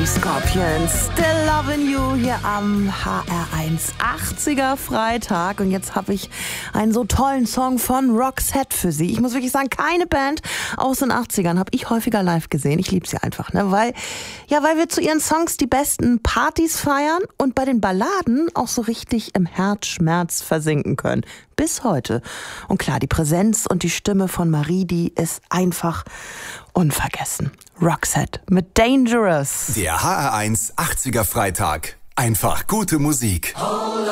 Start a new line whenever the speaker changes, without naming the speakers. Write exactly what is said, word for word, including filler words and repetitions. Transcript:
die Scorpions. Still Lovin' You hier am H R eins achtziger Freitag. Und jetzt habe ich einen so tollen Song von Roxette für Sie. Ich muss wirklich sagen, keine Band aus den achtzigern habe ich häufiger live gesehen. Ich liebe sie einfach, ne? Weil, ja, weil wir zu ihren Songs die besten Partys feiern und bei den Balladen auch so richtig im Herzschmerz versinken können. Bis heute. Und klar, die Präsenz und die Stimme von Marie, die ist einfach unvergessen. Roxette mit Dangerous.
Der H R eins achtziger Freitag. Einfach gute Musik.